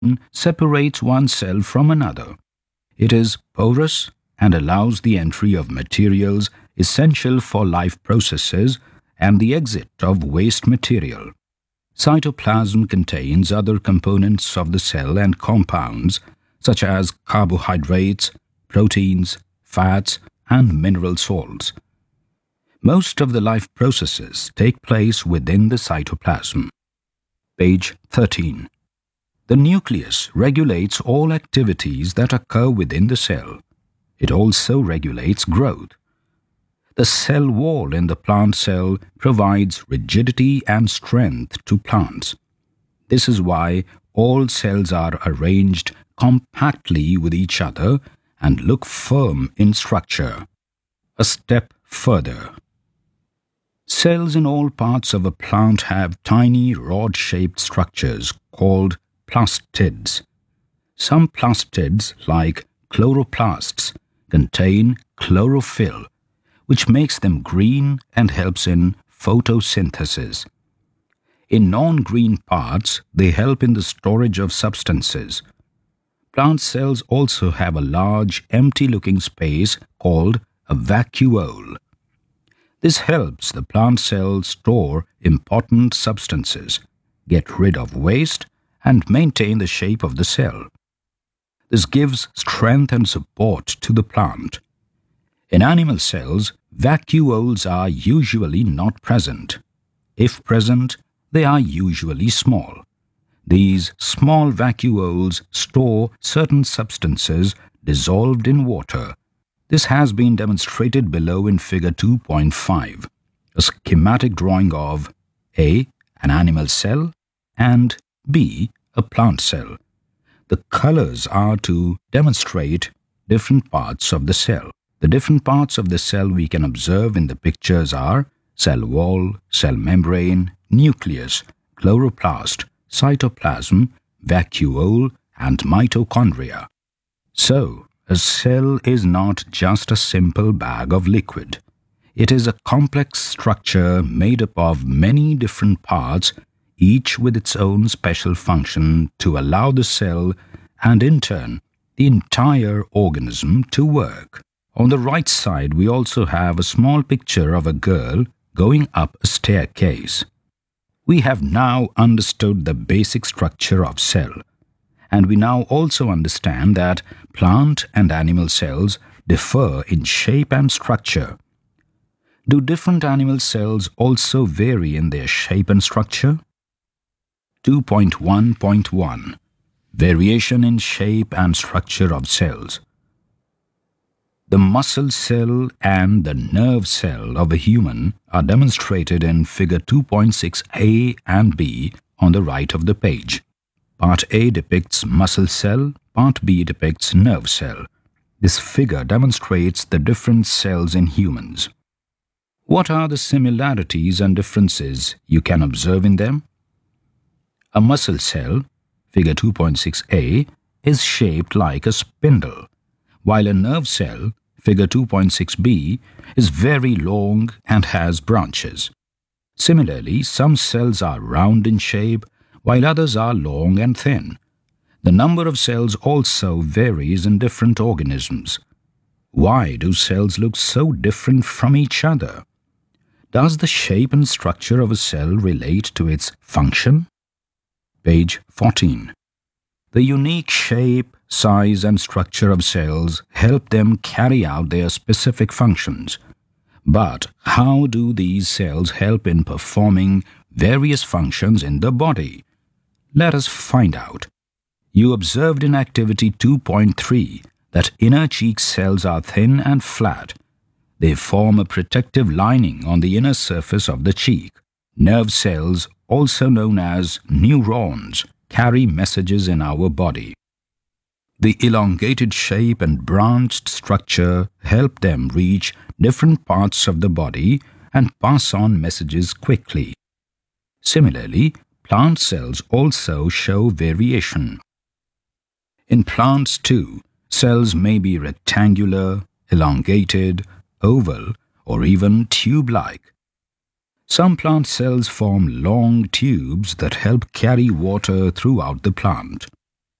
separates one cell from another. It is porous and allows the entry of materials essential for life processes and the exit of waste material. Cytoplasm contains other components of the cell and compounds such as carbohydrates, proteins, fats, and mineral salts. Most of the life processes take place within the cytoplasm. Page 13. The nucleus regulates all activities that occur within the cell. It also regulates growth. The cell wall in the plant cell provides rigidity and strength to plants. This is why all cells are arranged compactly with each other and look firm in structure. A step further. Cells in all parts of a plant have tiny rod-shaped structures called plastids. Some plastids, like chloroplasts, contain chlorophyll, which makes them green and helps in photosynthesis. In non-green parts, they help in the storage of substances. Plant cells also have a large, empty-looking space called a vacuole. This helps the plant cell store important substances, get rid of waste, and maintain the shape of the cell. This gives strength and support to the plant. In animal cells, vacuoles are usually not present. If present, they are usually small. These small vacuoles store certain substances dissolved in water. This has been demonstrated below in Figure 2.5, a schematic drawing of A. an animal cell and B. a plant cell. The colors are to demonstrate different parts of the cell. The different parts of the cell we can observe in the pictures are cell wall, cell membrane, nucleus, chloroplast, cytoplasm, vacuole, and mitochondria. So, a cell is not just a simple bag of liquid. It is a complex structure made up of many different parts, each with its own special function to allow the cell and in turn the entire organism to work. On the right side, we also have a small picture of a girl going up a staircase. We have now understood the basic structure of cell, and we now also understand that plant and animal cells differ in shape and structure. Do different animal cells also vary in their shape and structure? 2.1.1 Variation in shape and structure of cells. The muscle cell and the nerve cell of a human are demonstrated in Figure 2.6a and b on the right of the page. Part A depicts muscle cell, Part B depicts nerve cell. This figure demonstrates the different cells in humans. What are the similarities and differences you can observe in them? A muscle cell, Figure 2.6a, is shaped like a spindle, while a nerve cell, Figure 2.6b, is very long and has branches. Similarly, some cells are round in shape, while others are long and thin. The number of cells also varies in different organisms. Why do cells look so different from each other? Does the shape and structure of a cell relate to its function? Page 14. The unique shape, size, and structure of cells help them carry out their specific functions. But how do these cells help in performing various functions in the body? Let us find out. You observed in Activity 2.3 that inner cheek cells are thin and flat. They form a protective lining on the inner surface of the cheek. Nerve cells, also known as neurons, carry messages in our body. The elongated shape and branched structure help them reach different parts of the body and pass on messages quickly. Similarly, plant cells also show variation. In plants too, cells may be rectangular, elongated, oval, or even tube-like. Some plant cells form long tubes that help carry water throughout the plant.